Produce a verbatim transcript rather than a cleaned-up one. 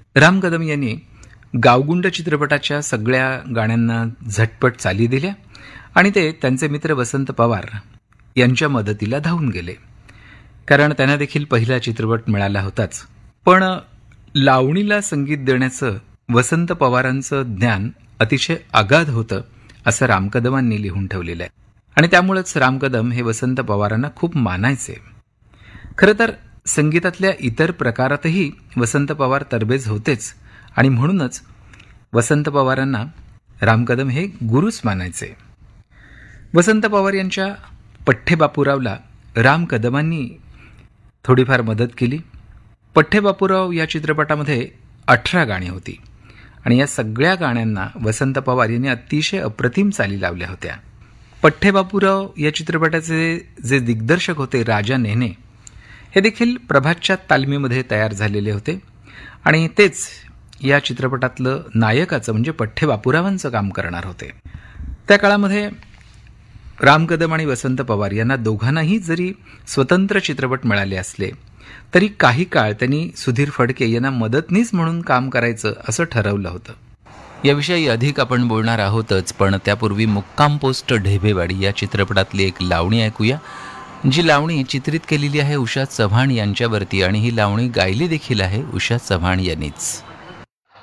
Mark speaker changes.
Speaker 1: राम कदम यांनी गावगुंड चित्रपटाच्या सगळ्या गाण्यांना झटपट चाली दिल्या आणि ते त्यांचे मित्र वसंत पवार यांच्या मदतीला धावून गेले, कारण त्यांना देखील पहिला चित्रपट मिळाला होताच. पण लावणीला संगीत देण्याचं वसंत पवारांचं ज्ञान अतिशय अगाध होतं असं राम कदमांनी लिहून ठेवलेलं आहे आणि त्यामुळेच राम कदम हे वसंत पवारांना खूप मानायचे. खरं तर संगीतातल्या इतर प्रकारातही वसंत पवार तरबेज होतेच आणि म्हणूनच वसंत पवारांना राम कदम हे गुरुच मानायचे. वसंत पवार यांच्या पठ्ठे बापूरावला राम कदमांनी थोडीफार मदत केली. पठ्ठे बापूराव या चित्रपटामध्ये अठरा गाणी होती आणि या सगळ्या गाण्यांना वसंत पवार यांनी अतिशय अप्रतिम चाली लावल्या होत्या. पठ्ठे बापूराव या चित्रपटाचे जे दिग्दर्शक होते राजा नेने, हे देखील प्रभातच्या तालमीमध्ये तयार झालेले होते आणि तेच या चित्रपटातलं नायकाचं म्हणजे पठ्ठे बापूरावांचं काम करणार होते. त्या काळामध्ये राम कदम आणि वसंत पवार यांना दोघांनाही जरी स्वतंत्र चित्रपट मिळाले असले तरी काही काळ त्यांनी सुधीर फडके यांना मदतनीस म्हणून काम करायचं असं ठरवलं होतं. याविषयी अधिक आपण बोलणार आहोतच, पण त्यापूर्वी मुक्काम पोस्ट ढेबेवाडी या चित्रपटातली एक लावणी ऐकूया, जी लावणी चित्रित केलेली आहे उषा चव्हाण यांच्यावरती आणि ही लावणी गायली देखील आहे उषा चव्हाण यांनीच.